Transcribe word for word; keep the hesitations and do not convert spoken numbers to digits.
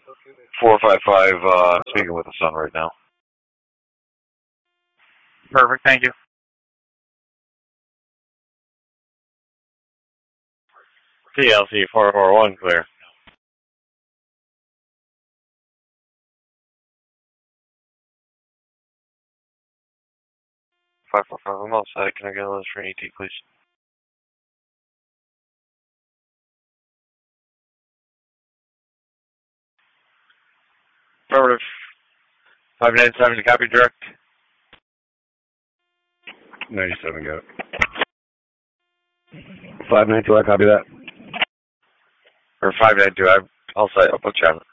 four five five, uh, speaking with the sun right now. Perfect, thank you. T L C four four one, clear. five four five, I'm outside. Can I get a list for an E T, please? Affirmative. five nine seven, copy direct. ninety-seven, got it. five nine two, I copy that. Or five nine two, I'm outside, I'll put traffic.